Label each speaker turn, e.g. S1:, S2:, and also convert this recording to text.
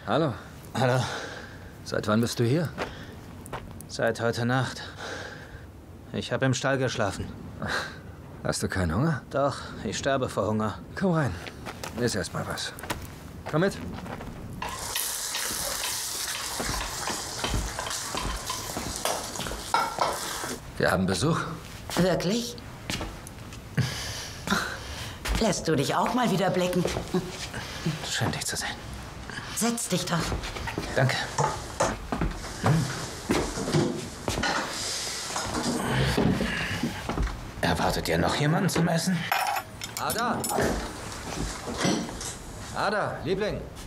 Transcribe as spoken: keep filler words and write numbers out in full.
S1: Hallo.
S2: Hallo.
S1: Seit wann bist du hier?
S2: Seit heute Nacht. Ich habe im Stall geschlafen.
S1: Hast du keinen Hunger?
S2: Doch, ich sterbe vor Hunger.
S1: Komm rein. Iss erst mal was. Komm mit. Wir haben Besuch.
S3: Wirklich? Lässt du dich auch mal wieder blicken?
S2: Schön, dich zu sehen.
S3: Setz dich doch.
S2: Danke. Erwartet ihr noch jemanden zum Essen?
S1: Ada! Ada, Liebling!